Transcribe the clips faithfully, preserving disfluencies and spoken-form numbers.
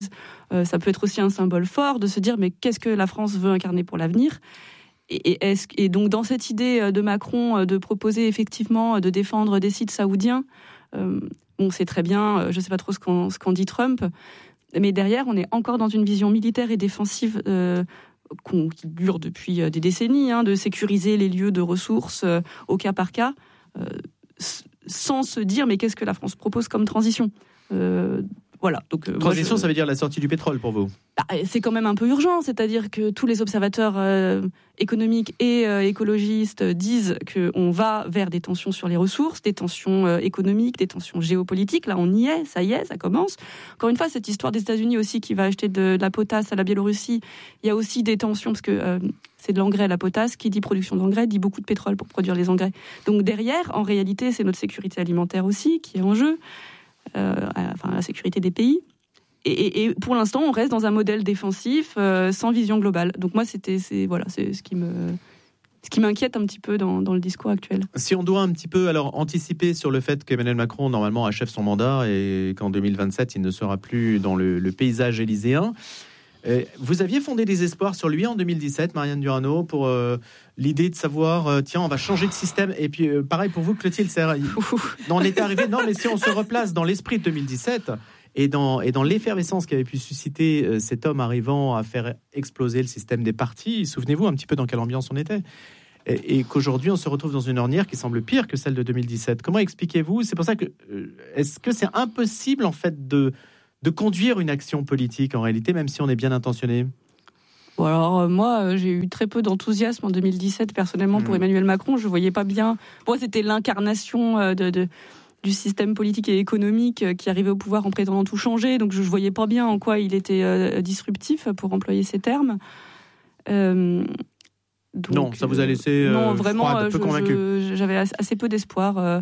Euh, ça peut être aussi un symbole fort de se dire mais qu'est-ce que la France veut incarner pour l'avenir ? Et, et, est-ce, et donc dans cette idée de Macron de proposer effectivement de défendre des sites saoudiens, euh, on sait très bien, je ne sais pas trop ce qu'en, ce qu'en dit Trump, mais derrière on est encore dans une vision militaire et défensive euh, qui dure depuis des décennies, hein, de sécuriser les lieux de ressources euh, au cas par cas, euh, sans se dire mais qu'est-ce que la France propose comme transition ? euh, Voilà. Donc, euh, Transition, moi, je... ça veut dire la sortie du pétrole pour vous ? Bah, c'est quand même un peu urgent, c'est-à-dire que tous les observateurs euh, économiques et euh, écologistes disent qu'on va vers des tensions sur les ressources, des tensions euh, économiques, des tensions géopolitiques. Là, on y est, ça y est, ça commence. Encore une fois, cette histoire des États-Unis aussi qui va acheter de, de la potasse à la Biélorussie, il y a aussi des tensions parce que euh, c'est de l'engrais à la potasse. Qui dit production d'engrais dit beaucoup de pétrole pour produire les engrais. Donc derrière, en réalité, c'est notre sécurité alimentaire aussi qui est en jeu, euh, enfin la sécurité des pays. Et, et pour l'instant, on reste dans un modèle défensif euh, sans vision globale. Donc moi, c'était, c'est, voilà, c'est ce qui me, ce qui m'inquiète un petit peu dans, dans le discours actuel. Si on doit un petit peu alors anticiper sur le fait qu'Emmanuel Macron normalement achève son mandat et qu'en deux mille vingt-sept, il ne sera plus dans le, le paysage élyséen, euh, vous aviez fondé des espoirs sur lui en deux mille dix-sept, Marianne Durano, pour euh, l'idée de savoir, euh, tiens, on va changer de système. Et puis, euh, pareil pour vous, Clotilde Serre. On est arrivé. Non, mais si on se replace dans l'esprit de deux mille dix-sept. Et dans, et dans l'effervescence qu'avait pu susciter euh, cet homme arrivant à faire exploser le système des partis, souvenez-vous un petit peu dans quelle ambiance on était. Et, et qu'aujourd'hui, on se retrouve dans une ornière qui semble pire que celle de deux mille dix-sept. Comment expliquez-vous ? C'est pour ça que... Euh, est-ce que c'est impossible, en fait, de, de conduire une action politique, en réalité, même si on est bien intentionné ? Bon alors, euh, moi, euh, j'ai eu très peu d'enthousiasme en deux mille dix-sept, personnellement, mmh. pour Emmanuel Macron. Je ne voyais pas bien... Moi, c'était l'incarnation euh, de... de... du système politique et économique qui arrivait au pouvoir en prétendant tout changer. Donc je ne voyais pas bien en quoi il était euh, disruptif, pour employer ces termes. Euh, donc, non, ça vous a laissé euh, non, vraiment, froide, peu je, convaincu. Je, j'avais assez peu d'espoir. Euh,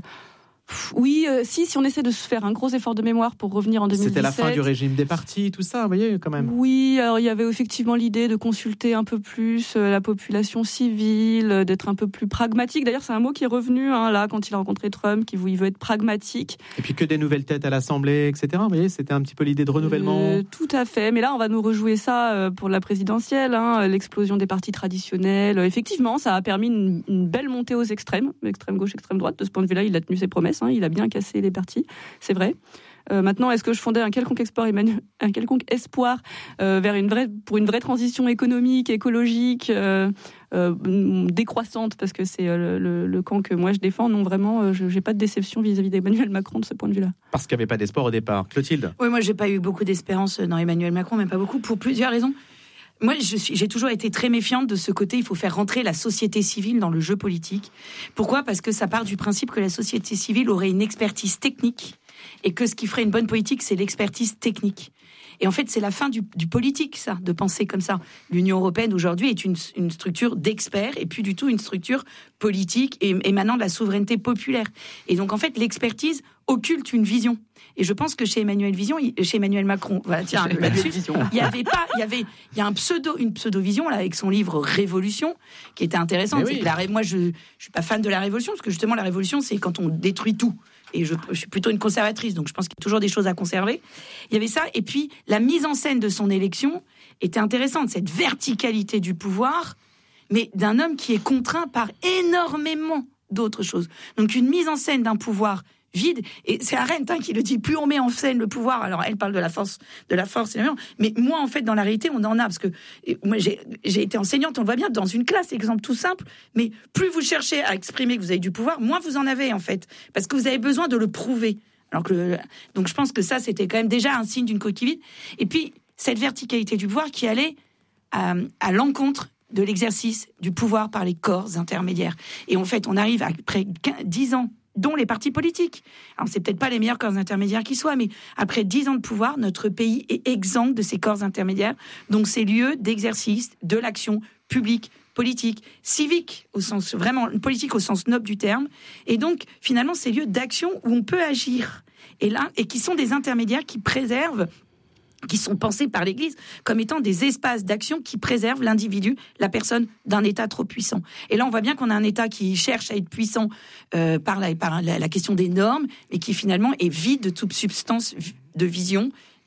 Oui, euh, si, si on essaie de se faire un gros effort de mémoire pour revenir en deux mille dix-sept. C'était la fin du régime des partis, tout ça, vous voyez, quand même. Oui, alors il y avait effectivement l'idée de consulter un peu plus euh, la population civile, euh, d'être un peu plus pragmatique. D'ailleurs, c'est un mot qui est revenu, hein, là, quand il a rencontré Trump, qui il veut être pragmatique. Et puis que des nouvelles têtes à l'Assemblée, et cetera. Vous voyez, c'était un petit peu l'idée de renouvellement. Euh, tout à fait, mais là, on va nous rejouer ça euh, pour la présidentielle, hein, l'explosion des partis traditionnels. Euh, effectivement, ça a permis une, une belle montée aux extrêmes, extrême gauche, extrême droite. De ce point de vue-là, il a tenu ses promesses, hein, il a bien cassé les partis, c'est vrai. Euh, maintenant, est-ce que je fondais un quelconque espoir, Emmanuel, un quelconque espoir euh, vers une vraie, pour une vraie transition économique, écologique, euh, euh, décroissante, parce que c'est euh, le, le camp que moi je défends. Non, vraiment, euh, je n'ai pas de déception vis-à-vis d'Emmanuel Macron de ce point de vue-là. Parce qu'il n'y avait pas d'espoir au départ. Clotilde ? Oui, moi, j'ai pas eu beaucoup d'espérance dans Emmanuel Macron, mais pas beaucoup, pour plusieurs raisons. Moi, je suis, j'ai toujours été très méfiante de ce côté. Il faut faire rentrer la société civile dans le jeu politique. Pourquoi ? Parce que ça part du principe que la société civile aurait une expertise technique et que ce qui ferait une bonne politique, c'est l'expertise technique. Et en fait, c'est la fin du, du politique, ça, de penser comme ça. L'Union européenne, aujourd'hui, est une, une structure d'experts et plus du tout une structure politique et émanant de la souveraineté populaire. Et donc, en fait, l'expertise occulte une vision. Et je pense que chez Emmanuel Vision, chez Emmanuel Macron, voilà, tiens, là-dessus, il y avait pas, il y avait, il y a un pseudo, une pseudo-vision là avec son livre Révolution, qui était intéressante. Oui. C'est que la, moi, je, je suis pas fan de la Révolution parce que justement, la Révolution, c'est quand on détruit tout. Et je, je suis plutôt une conservatrice, donc je pense qu'il y a toujours des choses à conserver. Il y avait ça, et puis la mise en scène de son élection était intéressante, cette verticalité du pouvoir, mais d'un homme qui est contraint par énormément d'autres choses. Donc une mise en scène d'un pouvoir vide, et c'est Arendt hein, qui le dit, plus on met en scène le pouvoir, alors elle parle de la force, de la force, mais moi en fait dans la réalité on en a, parce que moi j'ai, j'ai été enseignante, on le voit bien, dans une classe, exemple tout simple, mais plus vous cherchez à exprimer que vous avez du pouvoir, moins vous en avez en fait, parce que vous avez besoin de le prouver. Alors que le, donc je pense que ça c'était quand même déjà un signe d'une coquille vide, et puis cette verticalité du pouvoir qui allait à, à l'encontre de l'exercice du pouvoir par les corps intermédiaires. Et en fait on arrive après dix ans dont les partis politiques. Alors, c'est peut-être pas les meilleurs corps intermédiaires qui soient, mais après dix ans de pouvoir, notre pays est exempt de ces corps intermédiaires, donc ces lieux d'exercice de l'action publique, politique, civique, au sens vraiment politique au sens noble du terme, et donc finalement ces lieux d'action où on peut agir, et là, et qui sont des intermédiaires qui préservent, qui sont pensés par l'Église comme étant des espaces d'action qui préservent l'individu, la personne, d'un État trop puissant. Et là, on voit bien qu'on a un État qui cherche à être puissant euh, par, la, par la, la question des normes, mais qui finalement est vide de toute substance de vision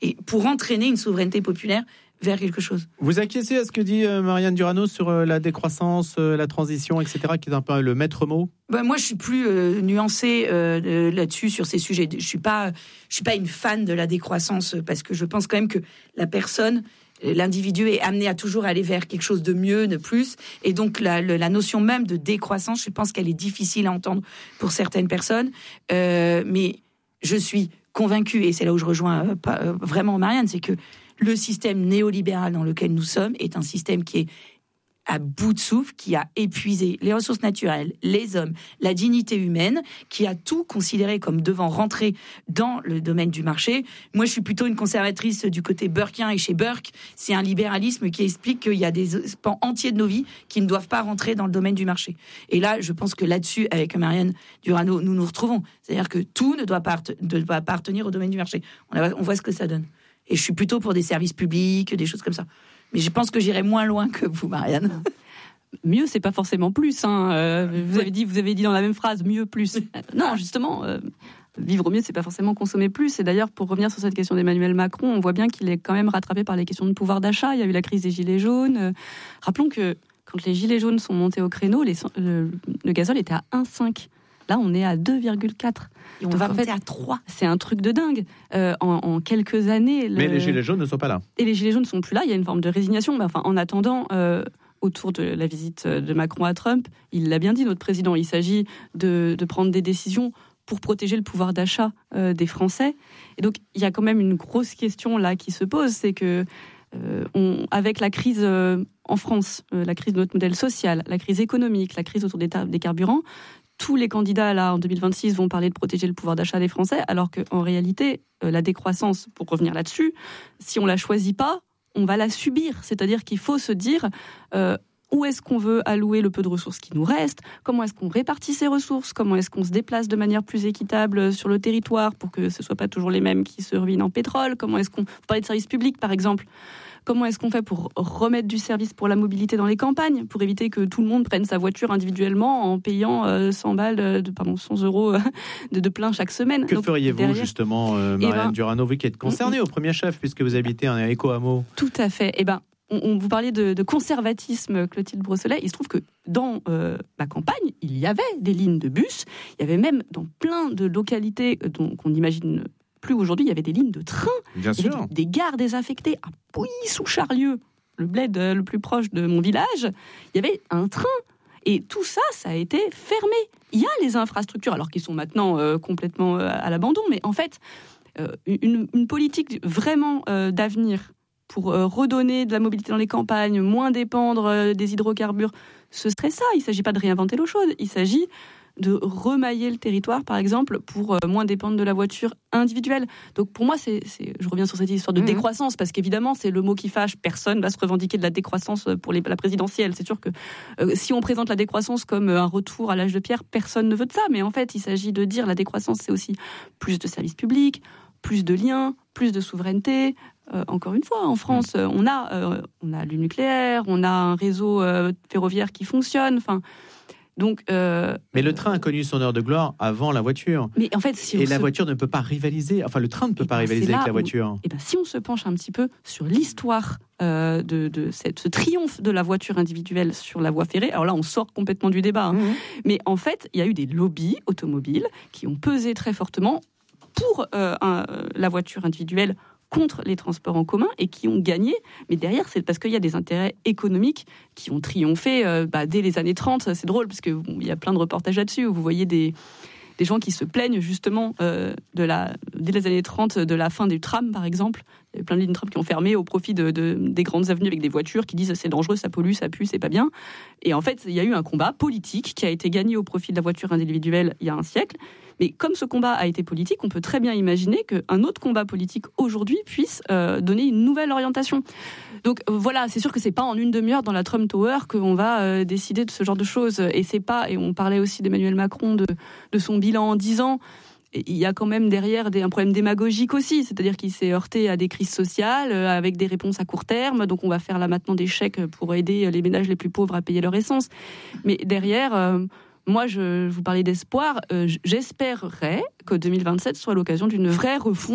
et pour entraîner une souveraineté populaire vers quelque chose. Vous acquiescez à ce que dit euh, Marianne Durano sur euh, la décroissance, euh, la transition, et cetera, qui est un peu le maître mot? Ben, moi, je suis plus euh, nuancée euh, là-dessus, sur ces sujets. Je suis pas, je suis pas une fan de la décroissance, parce que je pense quand même que la personne, l'individu est amené à toujours aller vers quelque chose de mieux, de plus. Et donc, la, la notion même de décroissance, je pense qu'elle est difficile à entendre pour certaines personnes. Euh, mais je suis convaincue, et c'est là où je rejoins euh, pas, euh, vraiment Marianne, c'est que le système néolibéral dans lequel nous sommes est un système qui est à bout de souffle, qui a épuisé les ressources naturelles, les hommes, la dignité humaine, qui a tout considéré comme devant rentrer dans le domaine du marché. Moi, je suis plutôt une conservatrice du côté burkien, et chez Burke, c'est un libéralisme qui explique qu'il y a des pans entiers de nos vies qui ne doivent pas rentrer dans le domaine du marché. Et là, je pense que là-dessus, avec Marianne Durano, nous nous retrouvons. C'est-à-dire que tout ne doit pas appartenir au domaine du marché. On, a, on voit ce que ça donne. Et je suis plutôt pour des services publics, des choses comme ça. Mais je pense que j'irai moins loin que vous, Marianne. Mieux, c'est pas forcément plus. Hein. Euh, vous avez dit, vous avez dit dans la même phrase, mieux, plus. Non, justement, euh, vivre mieux, c'est pas forcément consommer plus. Et d'ailleurs, pour revenir sur cette question d'Emmanuel Macron, on voit bien qu'il est quand même rattrapé par les questions de pouvoir d'achat. Il y a eu la crise des gilets jaunes. Euh, rappelons que quand les gilets jaunes sont montés au créneau, les, le, le gazole était à un virgule cinq. Là, on est à deux virgule quatre. Et on Donc, va monter à trois. C'est un truc de dingue. Euh, en, en quelques années... Le... Mais les gilets jaunes ne sont pas là. Et les gilets jaunes ne sont plus là. Il y a une forme de résignation. Mais enfin, en attendant, euh, autour de la visite de Macron à Trump, il l'a bien dit, notre président, il s'agit de, de prendre des décisions pour protéger le pouvoir d'achat euh, des Français. Et donc, il y a quand même une grosse question là qui se pose, c'est que euh, on, avec la crise euh, en France, euh, la crise de notre modèle social, la crise économique, la crise autour des, tar- des carburants, tous les candidats, là, en deux mille vingt-six, vont parler de protéger le pouvoir d'achat des Français, alors qu'en réalité, euh, la décroissance, pour revenir là-dessus, si on ne la choisit pas, on va la subir. C'est-à-dire qu'il faut se dire euh, où est-ce qu'on veut allouer le peu de ressources qui nous reste, comment est-ce qu'on répartit ces ressources, comment est-ce qu'on se déplace de manière plus équitable sur le territoire pour que ce ne soit pas toujours les mêmes qui se ruinent en pétrole, comment est-ce qu'on... Vous parlez de services publics, par exemple. Comment est-ce qu'on fait pour remettre du service pour la mobilité dans les campagnes, pour éviter que tout le monde prenne sa voiture individuellement en payant euh, cent balles, de, pardon, cent euros de, de plein chaque semaine. Que Donc, feriez-vous derrière... justement, euh, Marianne ben, Durano, vous qui êtes concernée au premier chef, puisque vous habitez un éco-hameau? Tout à fait. Eh ben, on, on vous parlait de, de conservatisme, Clotilde Brosselet. Il se trouve que dans euh, ma campagne, il y avait des lignes de bus. Il y avait même dans plein de localités dont qu'on imagine plus aujourd'hui, il y avait des lignes de train. Bien il y sûr. avait des, des gares désaffectées à Pouilly-sous-Charlieu, le bled le plus proche de mon village. Il y avait un train. Et tout ça, ça a été fermé. Il y a les infrastructures, alors qu'ils sont maintenant euh, complètement euh, à l'abandon, mais en fait, euh, une, une politique vraiment euh, d'avenir pour euh, redonner de la mobilité dans les campagnes, moins dépendre euh, des hydrocarbures, ce serait ça. Il ne s'agit pas de réinventer l'eau chaude, il s'agit de remailler le territoire, par exemple, pour euh, moins dépendre de la voiture individuelle. Donc pour moi, c'est, c'est, je reviens sur cette histoire de mmh. décroissance, parce qu'évidemment, c'est le mot qui fâche. Personne ne va se revendiquer de la décroissance pour les, la présidentielle. C'est sûr que euh, si on présente la décroissance comme un retour à l'âge de pierre, personne ne veut de ça. Mais en fait, il s'agit de dire la décroissance, c'est aussi plus de services publics, plus de liens, plus de souveraineté. Euh, encore une fois, en France, euh, on a, euh, on a le nucléaire, on a un réseau euh, ferroviaire qui fonctionne. Enfin. Donc, euh, mais le train a connu son heure de gloire avant la voiture. Mais en fait, si et la se... voiture ne peut pas rivaliser. Enfin, le train ne peut et pas ben rivaliser avec la voiture. Où, et ben, si on se penche un petit peu sur l'histoire euh, de, de cette, ce triomphe de la voiture individuelle sur la voie ferrée, alors là, on sort complètement du débat. Hein. Mmh. Mais en fait, il y a eu des lobbies automobiles qui ont pesé très fortement pour euh, un, la voiture individuelle contre les transports en commun et qui ont gagné. Mais derrière, c'est parce qu'il y a des intérêts économiques qui ont triomphé euh, bah, dès les années trente. C'est drôle parce qu'il bon, y a plein de reportages là-dessus où vous voyez des, des gens qui se plaignent justement euh, de la, dès les années trente de la fin du tram, par exemple. Il y a plein de lignes de tram qui ont fermé au profit de, de, des grandes avenues avec des voitures qui disent c'est dangereux, ça pollue, ça pue, c'est pas bien. Et en fait, il y a eu un combat politique qui a été gagné au profit de la voiture individuelle il y a un siècle. Mais comme ce combat a été politique, on peut très bien imaginer qu'un autre combat politique aujourd'hui puisse euh, donner une nouvelle orientation. Donc euh, voilà, c'est sûr que c'est pas en une demi-heure dans la Trump Tower qu'on va euh, décider de ce genre de choses. Et c'est pas, et on parlait aussi d'Emmanuel Macron, de, de son bilan en dix ans. Il y a quand même derrière des, un problème démagogique aussi, c'est-à-dire qu'il s'est heurté à des crises sociales euh, avec des réponses à court terme. Donc on va faire là maintenant des chèques pour aider les ménages les plus pauvres à payer leur essence. Mais derrière... Euh, Moi, je, je vous parlais d'espoir. Euh, j'espérerais que deux mille vingt-sept soit l'occasion d'une vraie refonte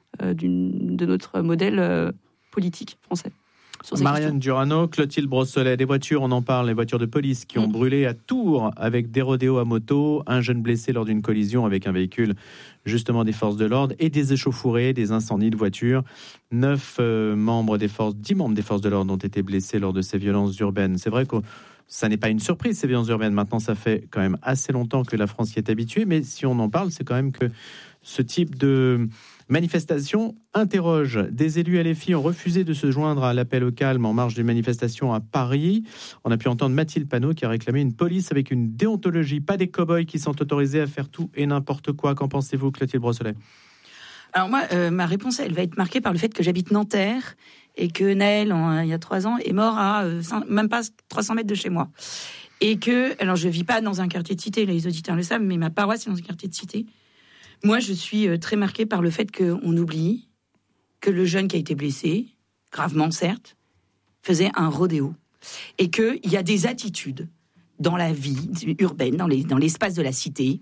euh, d'une, de notre modèle euh, politique français. Marianne Durano, Clotilde Brossolet, des voitures, on en parle, les voitures de police qui ont mmh. brûlé à Tours avec des rodéos à moto, un jeune blessé lors d'une collision avec un véhicule justement des forces de l'ordre et des échauffourées, des incendies de voitures. Neuf euh, membres des forces, dix membres des forces de l'ordre ont été blessés lors de ces violences urbaines. C'est vrai que ça n'est pas une surprise, ces violences urbaines. Maintenant, ça fait quand même assez longtemps que la France y est habituée, mais si on en parle, c'est quand même que ce type de manifestation interroge. Des élus L F I ont refusé de se joindre à l'appel au calme en marge d'une manifestation à Paris. On a pu entendre Mathilde Panot qui a réclamé une police avec une déontologie, pas des cow-boys qui sont autorisés à faire tout et n'importe quoi. Qu'en pensez-vous, Clotilde Brossolet ? Alors moi, euh, ma réponse, elle va être marquée par le fait que j'habite Nanterre et que Naël, en, il y a trois ans, est mort à euh, cinq, même pas trois cents mètres de chez moi. Et que, alors je vis pas dans un quartier de cité, les auditeurs le savent, mais ma paroisse est dans un quartier de cité. Moi, je suis très marquée par le fait qu'on oublie que le jeune qui a été blessé, gravement certes, faisait un rodéo. Et qu'il y a des attitudes dans la vie urbaine, dans, les, dans l'espace de la cité,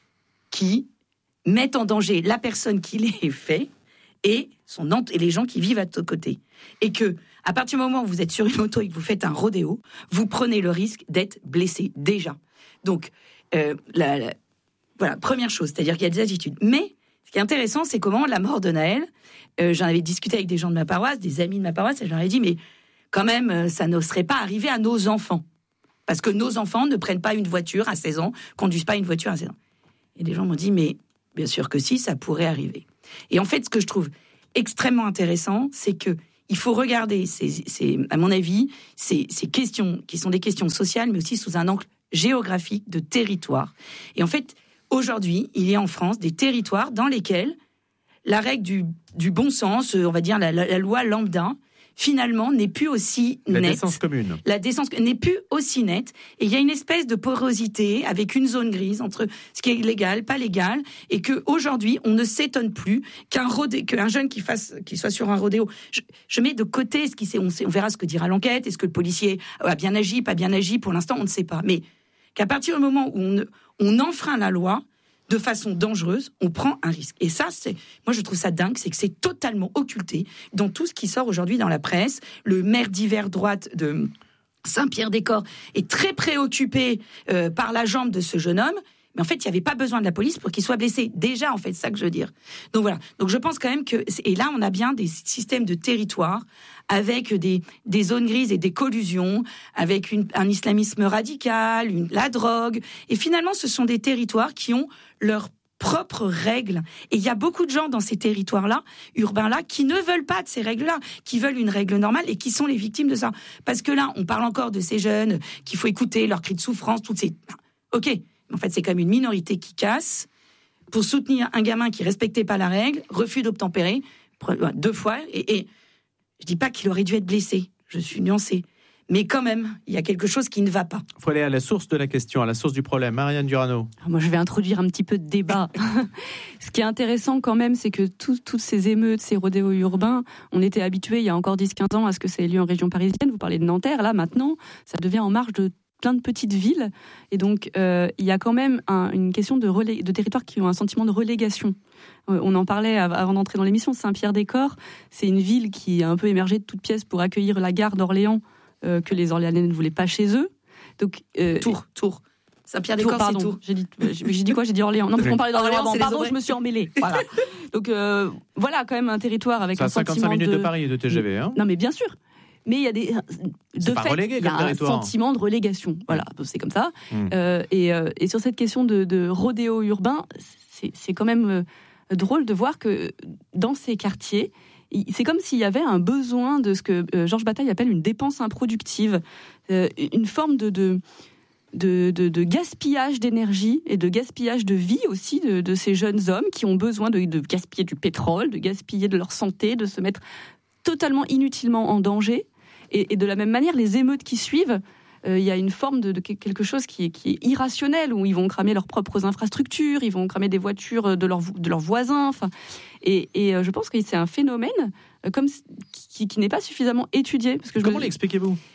qui mettent en danger la personne qui les fait et, son, et les gens qui vivent à côté. Et que, à partir du moment où vous êtes sur une moto et que vous faites un rodéo, vous prenez le risque d'être blessé, déjà. Donc, euh, la... la Voilà, première chose, c'est-à-dire qu'il y a des attitudes. Mais ce qui est intéressant, c'est comment la mort de Naël, euh, j'en avais discuté avec des gens de ma paroisse, des amis de ma paroisse, et je leur ai dit, mais quand même, ça ne serait pas arrivé à nos enfants. Parce que nos enfants ne prennent pas une voiture à seize ans, conduisent pas une voiture à seize ans. Et des gens m'ont dit, mais bien sûr que si, ça pourrait arriver. Et en fait, ce que je trouve extrêmement intéressant, c'est que il faut regarder, ces, ces, à mon avis, ces, ces questions, qui sont des questions sociales, mais aussi sous un angle géographique de territoire. Et en fait, aujourd'hui, il y a en France des territoires dans lesquels la règle du, du bon sens, on va dire la, la, la loi lambda, finalement n'est plus aussi nette. La décence commune. La décence n'est plus aussi nette. Et il y a une espèce de porosité avec une zone grise entre ce qui est légal, pas légal, et qu'aujourd'hui, on ne s'étonne plus qu'un, rodé, qu'un jeune qui, fasse, qui soit sur un rodéo... Je, je mets de côté ce qui c'est, on, sait, on verra ce que dira l'enquête, est-ce que le policier a bien agi, pas bien agi, pour l'instant, on ne sait pas. Mais qu'à partir du moment où on, on enfreint la loi de façon dangereuse, on prend un risque. Et ça, c'est, moi, je trouve ça dingue, c'est que c'est totalement occulté dans tout ce qui sort aujourd'hui dans la presse. Le maire d'hiver droite de Saint-Pierre-des-Corps est très préoccupé euh, par la jambe de ce jeune homme. Mais en fait, il n'y avait pas besoin de la police pour qu'il soit blessé. Déjà, en fait, c'est ça que je veux dire. Donc voilà. Donc je pense quand même que... Et là, on a bien des systèmes de territoire avec des, des zones grises et des collusions, avec une, un islamisme radical, une, la drogue. Et finalement, ce sont des territoires qui ont leurs propres règles. Et il y a beaucoup de gens dans ces territoires-là, urbains-là, qui ne veulent pas de ces règles-là, qui veulent une règle normale et qui sont les victimes de ça. Parce que là, on parle encore de ces jeunes qu'il faut écouter, leurs cris de souffrance, toutes ces... Ok. En fait, c'est quand même une minorité qui casse pour soutenir un gamin qui respectait pas la règle, refus d'obtempérer, deux fois, et, et je dis pas qu'il aurait dû être blessé, je suis nuancée, mais quand même, il y a quelque chose qui ne va pas. Il faut aller à la source de la question, à la source du problème. Marianne Durano. Alors moi, je vais introduire un petit peu de débat. Ce qui est intéressant quand même, c'est que tout, toutes ces émeutes, ces rodéos urbains, on était habitués il y a encore dix quinze ans à ce que ça ait lieu en région parisienne. Vous parlez de Nanterre, là maintenant, ça devient en marge de plein de petites villes, et donc euh, il y a quand même un, une question de, relais, de territoires qui ont un sentiment de relégation. Euh, on en parlait avant d'entrer dans l'émission, Saint-Pierre-des-Corps, c'est une ville qui a un peu émergé de toutes pièces pour accueillir la gare d'Orléans, euh, que les Orléanais ne voulaient pas chez eux. Donc, euh, Tours, Tours. Saint-Pierre-des-Corps, Tours, c'est Tours. J'ai dit, j'ai dit quoi ? J'ai dit Orléans. Non, parce qu'on parlait d'Orléans. Orléans, Pardon, je me suis emmêlée. Voilà. Donc euh, voilà, quand même un territoire avec ça un cinquante-cinq sentiment minutes de... de Paris et de T G V. Hein. Non, mais bien sûr. Mais il y a des, de fait, relégué, il y a un territoire. sentiment de relégation. Voilà, c'est comme ça. Mmh. Euh, et, euh, et sur cette question de, de rodéo urbain, c'est, c'est quand même euh, drôle de voir que dans ces quartiers, c'est comme s'il y avait un besoin de ce que euh, Georges Bataille appelle une dépense improductive, euh, une forme de, de, de, de, de gaspillage d'énergie et de gaspillage de vie aussi de, de ces jeunes hommes qui ont besoin de, de gaspiller du pétrole, de gaspiller de leur santé, de se mettre totalement inutilement en danger. Et, et de la même manière, les émeutes qui suivent, il euh, y a une forme de, de quelque chose qui est, qui est irrationnel, où ils vont cramer leurs propres infrastructures, ils vont cramer des voitures de, leur, de leurs voisins. Enfin, et, et euh, je pense que c'est un phénomène euh, comme, qui, qui n'est pas suffisamment étudié. Parce que Comment je, l'expliquez-vous ?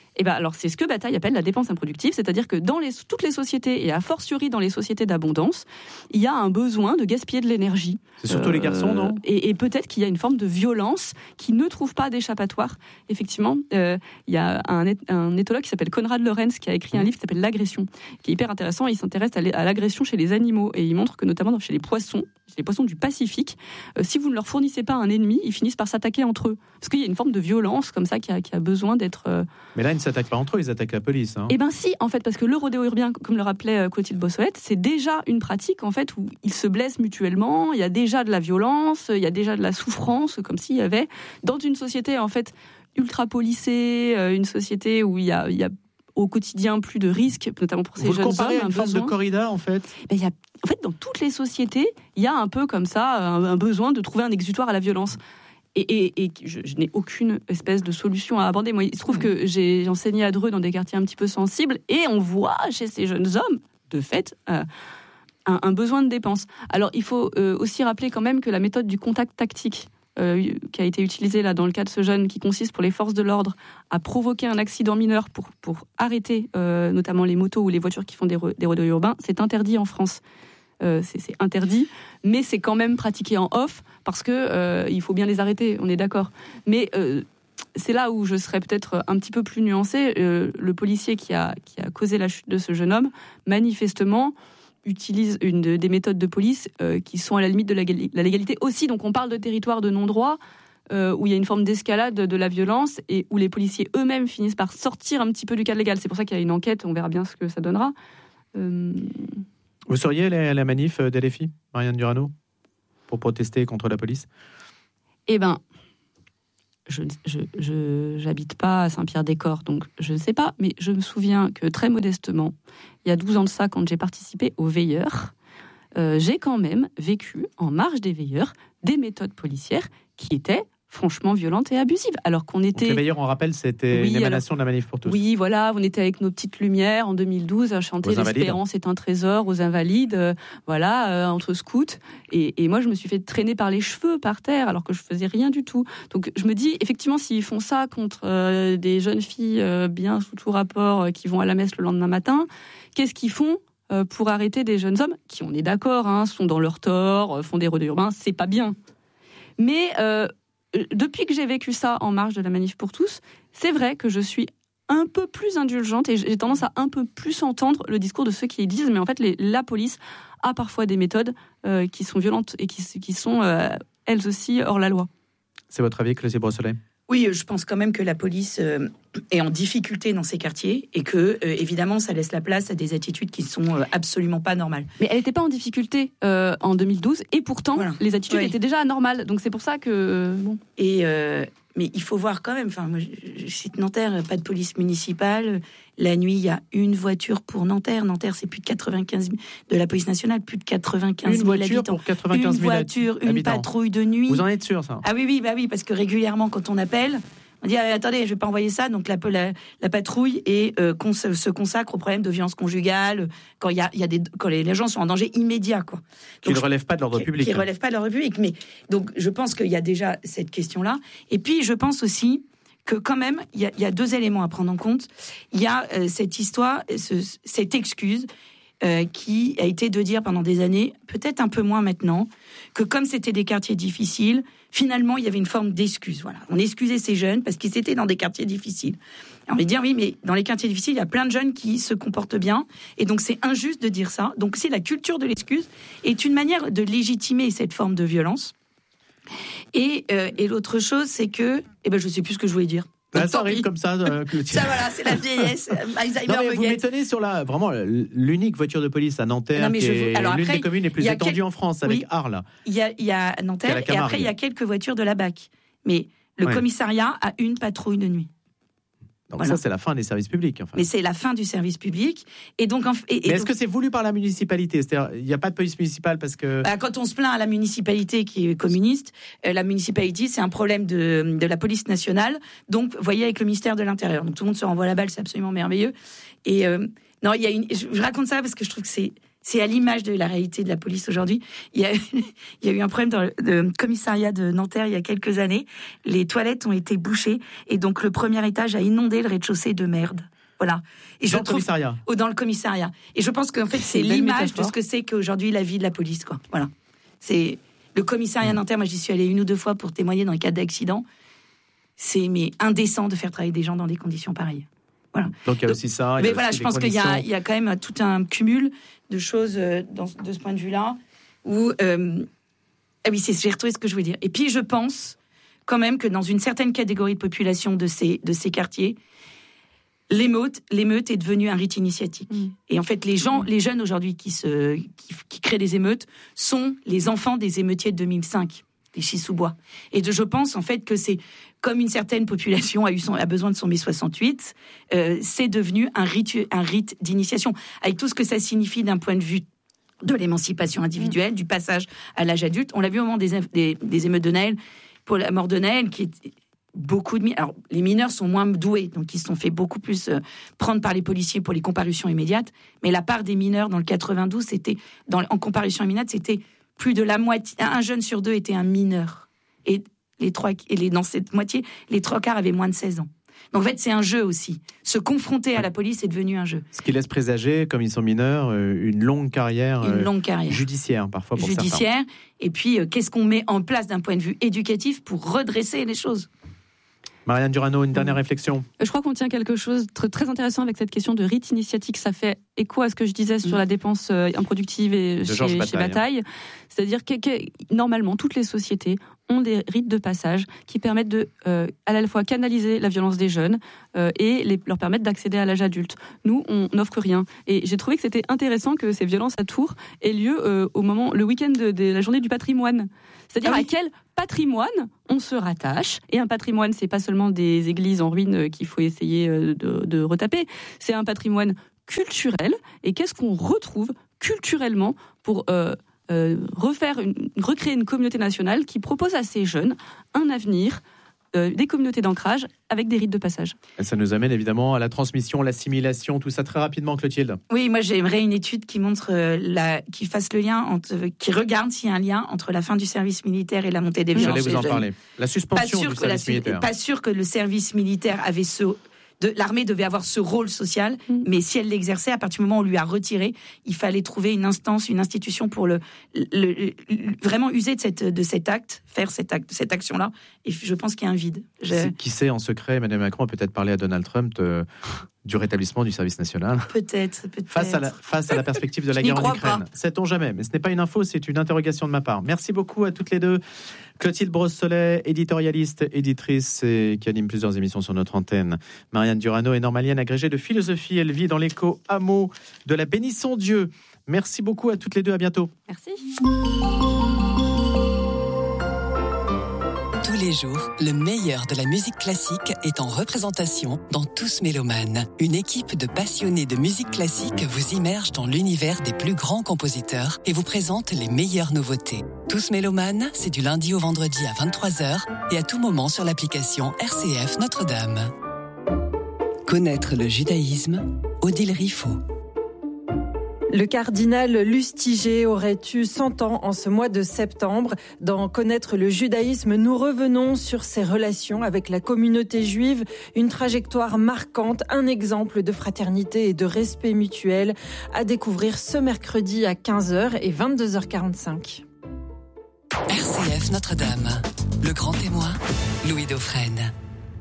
Eh ben, alors, c'est ce que Bataille appelle la dépense improductive, c'est-à-dire que dans les, toutes les sociétés, et a fortiori dans les sociétés d'abondance, il y a un besoin de gaspiller de l'énergie. C'est surtout euh, les garçons, non ? et, et peut-être qu'il y a une forme de violence qui ne trouve pas d'échappatoire. Effectivement, euh, il y a un, un éthologue qui s'appelle Konrad Lorenz qui a écrit un livre qui s'appelle L'agression, qui est hyper intéressant. Il s'intéresse à l'agression chez les animaux et il montre que notamment chez les poissons, chez les poissons du Pacifique, euh, si vous ne leur fournissez pas un ennemi, ils finissent par s'attaquer entre eux. Parce qu'il y a une forme de violence comme ça qui a, qui a besoin d'être... Euh... Mais là, ils ne s'attaquent pas entre eux, ils attaquent la police. Hein. Eh bien si, en fait, parce que le rodéo urbain, comme le rappelait Clotilde Beausoleil, c'est déjà une pratique en fait où ils se blessent mutuellement, il y a déjà de la violence, il y a déjà de la souffrance, comme s'il y avait, dans une société en fait ultra policée, une société où il y a... Il y a au quotidien plus de risques, notamment pour ces Vous jeunes hommes. Vous le comparez à une forme de corrida, en fait ben, il y a, en fait, dans toutes les sociétés, il y a un peu comme ça, un, un besoin de trouver un exutoire à la violence. Et, et, et je, je n'ai aucune espèce de solution à aborder. Moi, il se trouve mmh. que j'ai enseigné à Dreux dans des quartiers un petit peu sensibles, et on voit chez ces jeunes hommes, de fait, euh, un, un besoin de dépense. Alors, il faut euh, aussi rappeler quand même que la méthode du contact tactique, Euh, qui a été utilisé là dans le cas de ce jeune, qui consiste pour les forces de l'ordre à provoquer un accident mineur pour, pour arrêter euh, notamment les motos ou les voitures qui font des, re, des rodéos urbains, c'est interdit en France. Euh, c'est, c'est interdit, mais c'est quand même pratiqué en off parce que euh, il faut bien les arrêter, on est d'accord. Mais euh, c'est là où je serais peut-être un petit peu plus nuancée. Euh, le policier qui a, qui a causé la chute de ce jeune homme, manifestement, utilise une de, des méthodes de police euh, qui sont à la limite de la, la légalité aussi. Donc on parle de territoire de non-droit euh, où il y a une forme d'escalade de, de la violence et où les policiers eux-mêmes finissent par sortir un petit peu du cadre légal. C'est pour ça qu'il y a une enquête, on verra bien ce que ça donnera. Euh... Vous seriez la, la manif d'L F I, Marianne Durano, pour protester contre la police ? Eh bien, je, je, je, j'habite pas à Saint-Pierre-des-Corps, donc je ne sais pas, mais je me souviens que très modestement, il y a douze ans de ça, quand j'ai participé aux Veilleurs, euh, j'ai quand même vécu, en marge des Veilleurs, des méthodes policières qui étaient franchement violentes et abusives. Alors qu'on était... Donc les Veilleurs, on rappelle, c'était oui, une émanation alors... de la Manif pour tous. Oui, voilà, on était avec nos petites lumières en deux mille douze à chanter l'espérance est un trésor aux invalides, euh, voilà, euh, entre scouts. Et, et moi, je me suis fait traîner par les cheveux par terre alors que je faisais rien du tout. Donc je me dis, effectivement, s'ils font ça contre euh, des jeunes filles euh, bien sous tout rapport euh, qui vont à la messe le lendemain matin, qu'est-ce qu'ils font euh, pour arrêter des jeunes hommes qui, on est d'accord, hein, sont dans leur tort, euh, font des rodéos urbains, c'est pas bien. Mais... Euh, depuis que j'ai vécu ça en marge de la Manif pour tous, c'est vrai que je suis un peu plus indulgente et j'ai tendance à un peu plus entendre le discours de ceux qui disent mais en fait les, la police a parfois des méthodes euh, qui sont violentes et qui, qui sont euh, elles aussi hors la loi. C'est votre avis, Clotilde Beausoleil ? Oui, je pense quand même que la police euh, est en difficulté dans ces quartiers et que, euh, évidemment, ça laisse la place à des attitudes qui sont euh, absolument pas normales. Mais elle n'était pas en difficulté euh, en deux mille douze et pourtant, voilà. les attitudes ouais. étaient déjà anormales. Donc c'est pour ça que... Euh, bon. Et... Euh, Mais il faut voir quand même, enfin, moi, je cite Nanterre, pas de police municipale. La nuit, il y a une voiture pour Nanterre. Nanterre, c'est plus de quatre-vingt-quinze de la police nationale, plus de quatre-vingt-quinze mille habitants. Pour quatre-vingt-quinze une voiture, une habitants. Patrouille de nuit. Vous en êtes sûr, ça ? Ah oui, oui, bah oui, parce que régulièrement, quand on appelle, on dit ah, attendez, je vais pas envoyer ça. Donc la, la, la patrouille et euh, cons, se consacre au problème de violence conjugale quand il y a, il y a des, quand les, les gens sont en danger immédiat, quoi. Qui ne relèvent pas de l'ordre public. Qui ne relèvent pas de l'ordre public. Mais donc je pense qu'il y a déjà cette question-là. Et puis je pense aussi que quand même il y a, il y a deux éléments à prendre en compte. Il y a euh, cette histoire, ce, cette excuse. Euh, qui a été de dire pendant des années, peut-être un peu moins maintenant, que comme c'était des quartiers difficiles, finalement, il y avait une forme d'excuse. Voilà. On excusait ces jeunes parce qu'ils étaient dans des quartiers difficiles. Et on va dire, oui, mais dans les quartiers difficiles, il y a plein de jeunes qui se comportent bien, et donc c'est injuste de dire ça. Donc c'est la culture de l'excuse est une manière de légitimer cette forme de violence. Et, euh, et l'autre chose, c'est que... Eh ben, je ne sais plus ce que je voulais dire. Ah, ça arrive comme ça, euh, ça voilà, c'est la vieillesse. Alzheimer non, mais me vous guette. m'étonnez sur la vraiment l'unique voiture de police à Nanterre, non, qui est alors l'une après, des communes les plus étendues quel... en France, avec oui, Arles. Il y a, il y a Nanterre et après il y a quelques voitures de la B A C. Mais le ouais. commissariat a une patrouille de nuit. Donc voilà. Ça, c'est la fin des services publics. Enfin. Mais c'est la fin du service public. Et donc, en, et, et Mais est-ce donc, que c'est voulu par la municipalité ? C'est-à-dire, il n'y a pas de police municipale parce que... Bah, quand on se plaint à la municipalité qui est communiste, euh, la municipalité, c'est un problème de, de la police nationale. Donc, vous voyez, avec le ministère de l'Intérieur. Donc, tout le monde se renvoie la balle, c'est absolument merveilleux. Et euh, non, il y a une... Je, je raconte ça parce que je trouve que c'est... c'est à l'image de la réalité de la police aujourd'hui. Il y a, il y a eu un problème dans le, le commissariat de Nanterre il y a quelques années. Les toilettes ont été bouchées et donc le premier étage a inondé le rez-de-chaussée de merde. Voilà. Et dans je le trouve, commissariat. Oh, dans le commissariat. Et je pense qu'en fait, c'est, c'est l'image de ce que c'est qu'aujourd'hui la vie de la police, quoi. Voilà. C'est le commissariat Nanterre. Moi, j'y suis allée une ou deux fois pour témoigner dans les cas d'accident. C'est mais indécent de faire travailler des gens dans des conditions pareilles. Voilà. Donc il y a aussi ça. Mais voilà, je pense qu'il y a, il y a quand même tout un cumul de choses euh, dans, de ce point de vue-là. Où, euh, ah oui, c'est, j'ai retrouvé ce que je voulais dire. Et puis je pense quand même que dans une certaine catégorie de population de ces, de ces quartiers, l'émeute, l'émeute est devenue un rite initiatique. Mmh. Et en fait, les gens, mmh. les jeunes aujourd'hui qui, se, qui, qui créent des émeutes sont les enfants des émeutiers de deux mille cinq. Les Chisous-Bois. Et de, je pense en fait que c'est comme une certaine population a eu son, a besoin de son mai soixante-huit, euh, c'est devenu un rite, un rite d'initiation, avec tout ce que ça signifie d'un point de vue de l'émancipation individuelle, mmh. du passage à l'âge adulte. On l'a vu au moment des, des, des émeutes de Naël, pour la mort de Naël, qui est beaucoup de alors les mineurs sont moins doués, donc ils se sont fait beaucoup plus euh, prendre par les policiers pour les comparutions immédiates. Mais la part des mineurs dans le quatre-vingt-douze, c'était dans, en comparution immédiate, c'était plus de la moitié, un jeune sur deux était un mineur. Et, les trois, et les, dans cette moitié, les trois quarts avaient moins de seize ans. Donc en fait, c'est un jeu aussi. Se confronter à la police est devenu un jeu. Ce qui laisse présager, comme ils sont mineurs, une longue carrière, une longue carrière. Euh, judiciaire, parfois pour judiciaire. certains. Et puis, euh, qu'est-ce qu'on met en place d'un point de vue éducatif pour redresser les choses ? Marianne Durano, une dernière réflexion. Je crois qu'on tient quelque chose de très intéressant avec cette question de rite initiatique. Ça fait écho à ce que je disais sur mmh. la dépense euh, improductive et de chez, Bataille. chez Bataille. C'est-à-dire que, que normalement, toutes les sociétés ont des rites de passage qui permettent de, euh, à la fois canaliser la violence des jeunes euh, et les, leur permettre d'accéder à l'âge adulte. Nous, on n'offre rien. Et j'ai trouvé que c'était intéressant que ces violences à Tours aient lieu euh, au moment, le week-end de, de la journée du patrimoine. C'est-à-dire ah oui. à quel patrimoine on se rattache. Et un patrimoine, c'est pas seulement des églises en ruine qu'il faut essayer de, de retaper. C'est un patrimoine culturel. Et qu'est-ce qu'on retrouve culturellement pour euh, euh, refaire une, recréer une communauté nationale qui propose à ces jeunes un avenir, euh, des communautés d'ancrage avec des rites de passage. Et ça nous amène évidemment à la transmission, l'assimilation, tout ça très rapidement, Clotilde. Oui, moi j'aimerais une étude qui montre, euh, la, qui fasse le lien, entre, qui regarde s'il y a un lien entre la fin du service militaire et la montée des violences. J'allais vous en parler. La suspension du service la, militaire. Pas sûr que le service militaire avait ce... De, l'armée devait avoir ce rôle social, mmh. mais si elle l'exerçait, à partir du moment où on lui a retiré, il fallait trouver une instance, une institution pour le, le, le, le vraiment user de, cette, de cet acte, faire cet acte, cette action-là. Et je pense qu'il y a un vide. Je... Qui sait, en secret, Emmanuel Macron a peut-être parlé à Donald Trump de, du rétablissement du service national. Peut-être, peut-être. Face à la, face à la perspective de la guerre en Ukraine. Sait-on jamais, mais ce n'est pas une info, c'est une interrogation de ma part. Merci beaucoup à toutes les deux. Clotilde Brossolet, éditorialiste, éditrice et qui anime plusieurs émissions sur notre antenne. Marianne Durano est normalienne agrégée de philosophie. Elle vit dans l'éco-hameau de la Bénisson-Dieu. Merci beaucoup à toutes les deux. À bientôt. Merci. Tous les jours, le meilleur de la musique classique est en représentation dans Tous Mélomanes. Une équipe de passionnés de musique classique vous immerge dans l'univers des plus grands compositeurs et vous présente les meilleures nouveautés. Tous Mélomanes, c'est du lundi au vendredi à vingt-trois heures et à tout moment sur l'application R C F Notre-Dame. Connaître le judaïsme, Odile Riffaut. Le cardinal Lustiger aurait eu cent ans en ce mois de septembre. Dans Connaître le judaïsme, nous revenons sur ses relations avec la communauté juive, une trajectoire marquante, un exemple de fraternité et de respect mutuel à découvrir ce mercredi à quinze heures et vingt-deux heures quarante-cinq. R C F Notre-Dame, le grand témoin, Louis Dauphren.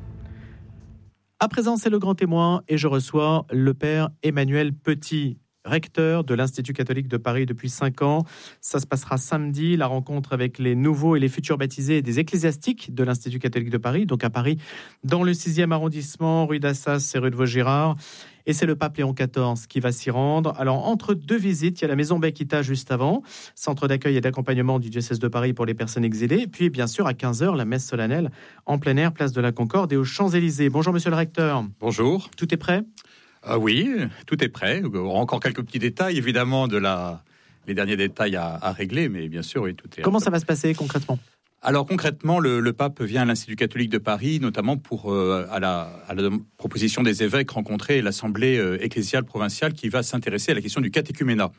À présent, c'est le grand témoin et je reçois le père Emmanuel Petit, recteur de l'Institut catholique de Paris depuis cinq ans. Ça se passera samedi, la rencontre avec les nouveaux et les futurs baptisés et des ecclésiastiques de l'Institut catholique de Paris, donc à Paris, dans le sixième arrondissement, rue d'Assas et rue de Vaugirard. Et c'est le pape Léon quatorze qui va s'y rendre. Alors, entre deux visites, il y a la maison Bekita juste avant, centre d'accueil et d'accompagnement du diocèse de Paris pour les personnes exilées. Puis, bien sûr, à quinze heures, la messe solennelle en plein air, place de la Concorde et aux Champs-Élysées. Bonjour, monsieur le recteur. Bonjour. Tout est prêt ? Ah oui, tout est prêt. Encore quelques petits détails, évidemment, de la... les derniers détails à, à régler, mais bien sûr, oui, tout est... Comment ça va se passer concrètement ? Alors concrètement, le, le pape vient à l'Institut catholique de Paris, notamment pour, euh, à, la, à la proposition des évêques, rencontrer l'Assemblée euh, ecclésiale provinciale qui va s'intéresser à la question du catéchuménat.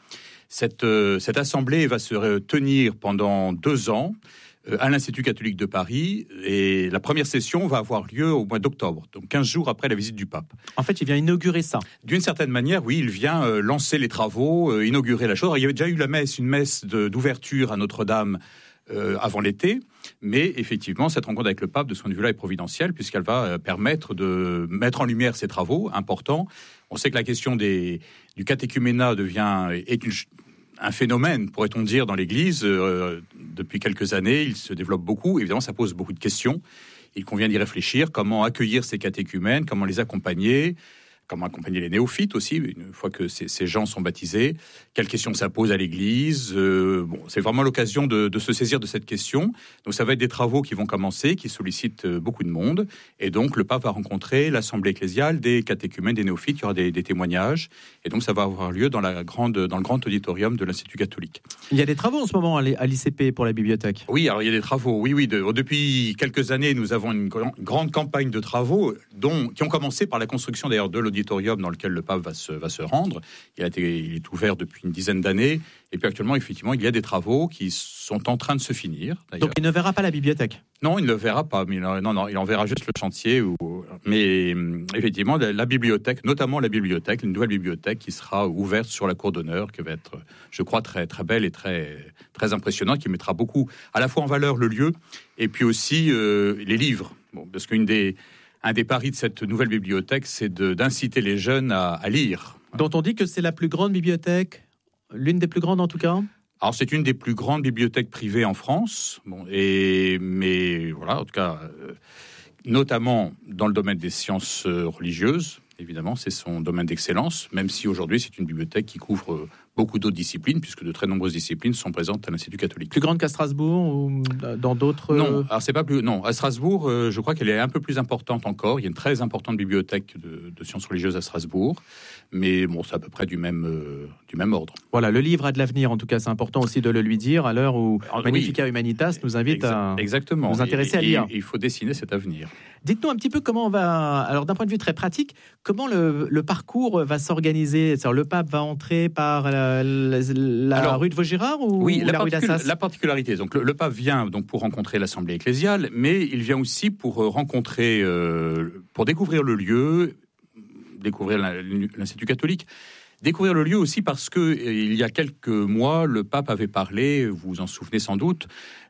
Cette, euh, cette assemblée va se tenir pendant deux ans euh, à l'Institut catholique de Paris, et la première session va avoir lieu au mois d'octobre, donc quinze jours après la visite du pape. En fait, il vient inaugurer ça. D'une certaine manière, oui, il vient euh, lancer les travaux, euh, inaugurer la chose. Alors, il y avait déjà eu la messe, une messe de, d'ouverture à Notre-Dame euh, avant l'été, mais effectivement, cette rencontre avec le pape, de ce point de vue-là, est providentielle, puisqu'elle va euh, permettre de mettre en lumière ces travaux importants. On sait que la question des, du catéchuménat devient est une, un phénomène, pourrait-on dire, dans l'Église. Euh, depuis quelques années, il se développe beaucoup. Évidemment, ça pose beaucoup de questions. Il convient d'y réfléchir. Comment accueillir ces catéchumènes, comment les accompagner, comment accompagner les néophytes aussi, une fois que ces, ces gens sont baptisés. Quelles questions ça pose à l'Église? euh, bon, C'est vraiment l'occasion de, de se saisir de cette question. Donc ça va être des travaux qui vont commencer, qui sollicitent beaucoup de monde. Et donc le pape va rencontrer l'Assemblée ecclésiale, des catéchumènes, des néophytes. Il y aura des, des témoignages. Et donc ça va avoir lieu dans, la grande, dans le grand auditorium de l'Institut catholique. Il y a des travaux en ce moment à l'I C P pour la bibliothèque. Oui, alors il y a des travaux. Oui, oui. De, depuis quelques années, nous avons une grande campagne de travaux dont, qui ont commencé par la construction d'ailleurs de l'auditorium dans lequel le pape va se, va se rendre. Il, a été, il est ouvert depuis une dizaine d'années. Et puis actuellement, effectivement, il y a des travaux qui sont en train de se finir. D'ailleurs. Donc il ne verra pas la bibliothèque? Non, il ne le verra pas. Mais non, non, il en verra juste le chantier. Où, mais effectivement, la, la bibliothèque, notamment la bibliothèque, une nouvelle bibliothèque qui sera ouverte sur la cour d'honneur, qui va être, je crois, très, très belle et très, très impressionnante, qui mettra beaucoup, à la fois en valeur le lieu et puis aussi euh, les livres. Bon, parce qu'une des Un des paris de cette nouvelle bibliothèque, c'est de, d'inciter les jeunes à, à lire. Dont on dit que c'est la plus grande bibliothèque, l'une des plus grandes en tout cas. Alors c'est une des plus grandes bibliothèques privées en France, bon, et, mais voilà, en tout cas, euh, notamment dans le domaine des sciences euh, religieuses, évidemment, c'est son domaine d'excellence, même si aujourd'hui c'est une bibliothèque qui couvre euh, beaucoup d'autres disciplines, puisque de très nombreuses disciplines sont présentes à l'Institut catholique. Plus grande qu'à Strasbourg ou dans d'autres... Non, alors c'est pas plus... Non, à Strasbourg, euh, je crois qu'elle est un peu plus importante encore. Il y a une très importante bibliothèque de, de sciences religieuses à Strasbourg, mais bon, c'est à peu près du même, euh, du même ordre. Voilà, le livre a de l'avenir, en tout cas, c'est important aussi de le lui dire, à l'heure où alors, Magnificat oui, Humanitas nous invite exa- à exactement. nous intéresser et, à lire. Et, il faut dessiner cet avenir. Dites-nous un petit peu comment on va... Alors d'un point de vue très pratique, comment le, le parcours va s'organiser? C'est-à-dire, le pape va entrer par la, la, la Alors, rue de Vaugirard ou, oui, ou la, la rue d'Assas? La particularité, donc le, le pape vient donc pour rencontrer l'Assemblée ecclésiale, mais il vient aussi pour rencontrer, euh, pour découvrir le lieu, découvrir l'Institut catholique, découvrir le lieu aussi parce que il y a quelques mois, le pape avait parlé, vous vous en souvenez sans doute,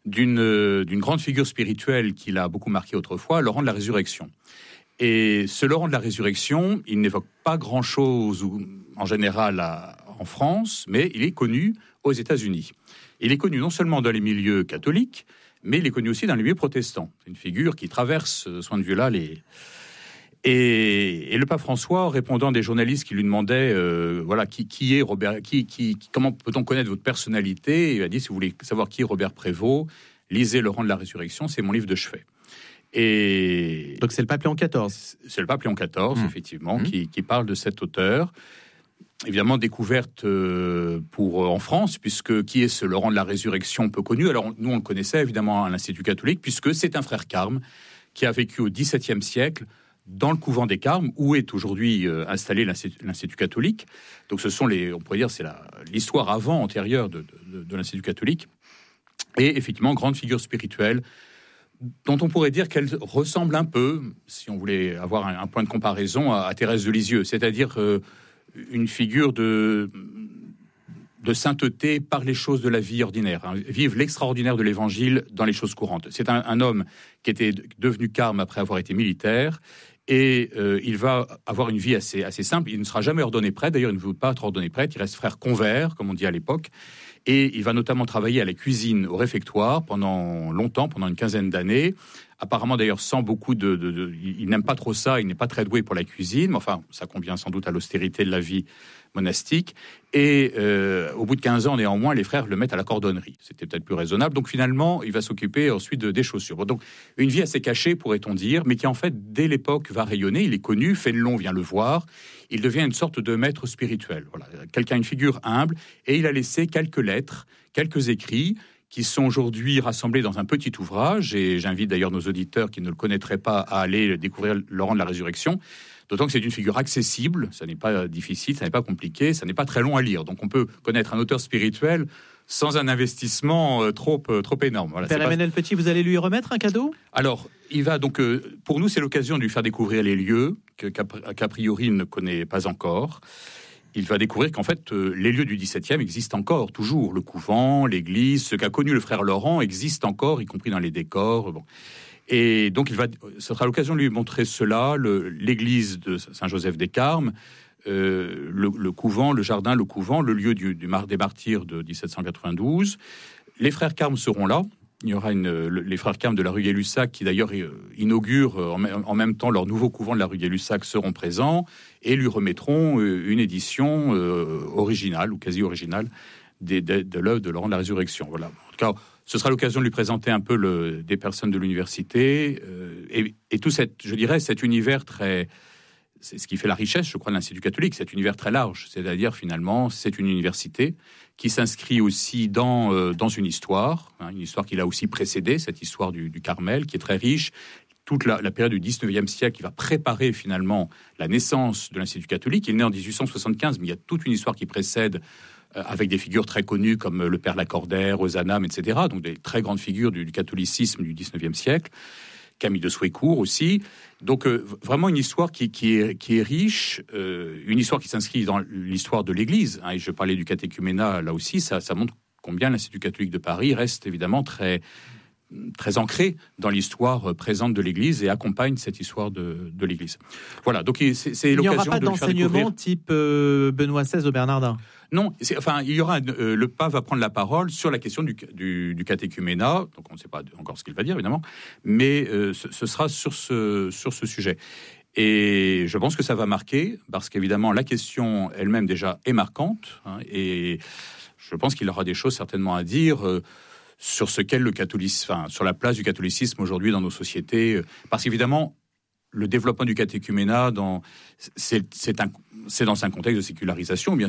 d'une, d'une grande figure spirituelle qui l'a beaucoup marqué autrefois, Laurent de la Résurrection. Et ce Laurent de la Résurrection, il n'évoque pas grand-chose en général à, en France, mais il est connu aux États-Unis. Il est connu non seulement dans les milieux catholiques, mais il est connu aussi dans les milieux protestants. C'est une figure qui traverse, de ce point de vue-là, les... Et, et le pape François, répondant à des journalistes qui lui demandaient, euh, voilà, qui, qui est Robert, qui, qui, comment peut-on connaître votre personnalité? Il a dit, si vous voulez savoir qui est Robert Prévost, lisez Laurent de la Résurrection, c'est mon livre de chevet. Et donc c'est le pape Léon quatorze. C'est le pape Léon quatorze, mmh. effectivement, mmh. Qui, qui parle de cet auteur. Évidemment, découverte euh, pour euh, en France, puisque qui est ce Laurent de la Résurrection peu connu? Alors nous, on le connaissait évidemment à l'Institut catholique, puisque c'est un frère carme qui a vécu au dix-septième siècle dans le couvent des Carmes, où est aujourd'hui euh, installé l'Institut, l'Institut catholique. Donc ce sont les, on pourrait dire, c'est la, l'histoire avant, antérieure de, de, de l'Institut catholique. Et effectivement, grande figure spirituelle, dont on pourrait dire qu'elle ressemble un peu, si on voulait avoir un, un point de comparaison, à, à Thérèse de Lisieux, c'est-à-dire euh, une figure de, de sainteté par les choses de la vie ordinaire, hein, vivre l'extraordinaire de l'Évangile dans les choses courantes. C'est un, un homme qui était devenu carme après avoir été militaire, et euh, il va avoir une vie assez, assez simple. Il ne sera jamais ordonné prêtre, d'ailleurs il ne veut pas être ordonné prêtre, il reste frère convert, comme on dit à l'époque, et il va notamment travailler à la cuisine au réfectoire pendant longtemps, pendant une quinzaine d'années. Apparemment, d'ailleurs, sans beaucoup de, de, de... Il n'aime pas trop ça, il n'est pas très doué pour la cuisine, mais enfin, ça convient sans doute à l'austérité de la vie monastique. Et euh, au bout de quinze ans, néanmoins, les frères le mettent à la cordonnerie. C'était peut-être plus raisonnable. Donc finalement, il va s'occuper ensuite de, des chaussures. Bon, donc une vie assez cachée, pourrait-on dire, mais qui en fait, dès l'époque, va rayonner. Il est connu, Fénelon vient le voir. Il devient une sorte de maître spirituel. Voilà, quelqu'un, une figure humble. Et il a laissé quelques lettres, quelques écrits, qui sont aujourd'hui rassemblés dans un petit ouvrage, et j'invite d'ailleurs nos auditeurs qui ne le connaîtraient pas à aller découvrir Laurent de la Résurrection, d'autant que c'est une figure accessible, ça n'est pas difficile, ça n'est pas compliqué, ça n'est pas très long à lire, donc on peut connaître un auteur spirituel sans un investissement euh, trop, euh, trop énorme. Voilà, Père Emmanuel pas... Petit, vous allez lui remettre un cadeau ? Alors, il va donc, euh, pour nous, c'est l'occasion de lui faire découvrir les lieux que, qu'a, qu'a priori, il ne connaît pas encore. Il va découvrir qu'en fait, euh, les lieux du dix-septième existent encore, toujours. Le couvent, l'église, ce qu'a connu le frère Laurent existent encore, y compris dans les décors. Bon. Et donc, il va, ce sera l'occasion de lui montrer cela, le, l'église de Saint-Joseph-des-Carmes, euh, le, le couvent, le jardin, le couvent, le lieu du, du mar- des martyrs de dix-sept cent quatre-vingt-douze. Les frères Carmes seront là. Il y aura une, le, les frères Carmes de la rue Gay-Lussac qui d'ailleurs inaugurent en, en même temps leur nouveau couvent de la rue Gay-Lussac seront présents et lui remettront une édition euh, originale ou quasi originale des, de, de l'œuvre de Laurent de la Résurrection. Voilà. En tout cas, ce sera l'occasion de lui présenter un peu le, des personnes de l'université euh, et, et tout cette, je dirais, cet univers très... C'est ce qui fait la richesse, je crois, de l'Institut catholique, cet univers très large. C'est-à-dire, finalement, c'est une université qui s'inscrit aussi dans, euh, dans une histoire, hein, une histoire qui l'a aussi précédée, cette histoire du, du Carmel, qui est très riche. Toute la, la période du dix-neuvième siècle qui va préparer, finalement, la naissance de l'Institut catholique. Il est né en dix-huit cent soixante-quinze, mais il y a toute une histoire qui précède, euh, avec des figures très connues comme le Père Lacordaire, Ozanam, et cetera. Donc, des très grandes figures du, du catholicisme du dix-neuvième siècle. Camille de Souécourt aussi. Donc, euh, vraiment une histoire qui, qui, est, qui est riche, euh, une histoire qui s'inscrit dans l'histoire de l'Église. Hein, et je parlais du catéchuménat, là aussi, ça, ça montre combien l'Institut catholique de Paris reste évidemment très, très ancré dans l'histoire présente de l'Église et accompagne cette histoire de, de l'Église. Voilà, donc c'est, c'est l'occasion de Il n'y aura pas d'enseignement type euh, Benoît seize au Bernardin ? Non, c'est, enfin, il y aura euh, le pape va prendre la parole sur la question du, du, du catéchuménat. Donc, on ne sait pas encore ce qu'il va dire, évidemment, mais euh, ce, ce sera sur ce sur ce sujet. Et je pense que ça va marquer parce qu'évidemment, la question elle-même déjà est marquante, hein, et je pense qu'il aura des choses certainement à dire euh, sur ce qu'est le catholicisme, enfin, sur la place du catholicisme aujourd'hui dans nos sociétés, euh, parce qu'évidemment, le développement du catéchuménat, dans, c'est, c'est, un, c'est dans un contexte de sécularisation, bien